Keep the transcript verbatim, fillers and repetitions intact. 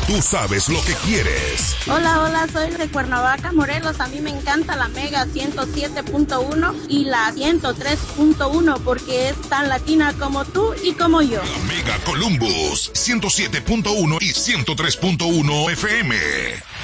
Tú sabes lo que quieres. Hola, hola, soy de Cuernavaca, Morelos. A mí me encanta la Mega ciento siete punto uno y la ciento tres punto uno porque es tan latina como tú y como yo. La Mega Columbus, ciento siete punto uno y ciento tres punto uno F M.